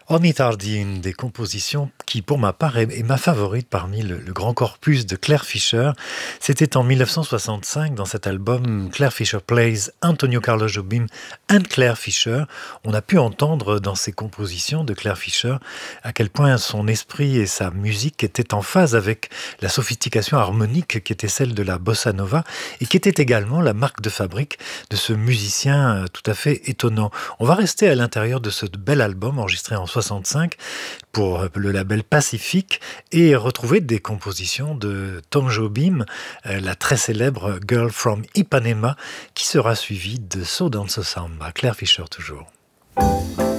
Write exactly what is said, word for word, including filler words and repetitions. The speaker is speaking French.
Ornithardie, une des compositions qui, pour ma part, est, est ma favorite parmi le, le grand corpus de Claire Fischer. C'était en mille neuf cent soixante-cinq, dans cet album Claire Fischer Plays Antonio Carlos Jobim and Claire Fischer. On a pu entendre dans ces compositions de Claire Fischer à quel point son esprit et sa musique étaient en phase avec la sophistication harmonique qui était celle de la bossa nova et qui était également la marque de fabrique de ce musicien tout à fait étonnant. On va rester à l'intérieur de ce bel album enregistré en soixante-cinq pour le label Pacific et retrouver des compositions de Tom Jobim, la très célèbre Girl from Ipanema, qui sera suivie de So Dance Samba. Claire Fischer toujours.